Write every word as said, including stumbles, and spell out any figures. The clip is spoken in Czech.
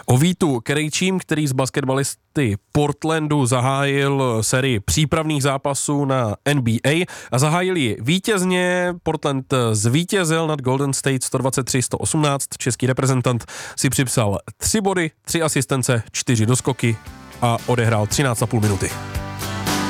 O Vítu Krejčím, který z basketbalisty Portlandu zahájil sérii přípravných zápasů na N B A a zahájil ji vítězně. Portland zvítězil nad Golden State sto dvacet tři sto osmnáct. Český reprezentant si připsal tři body, tři asistence, čtyři doskoky a odehrál třináct a půl minuty.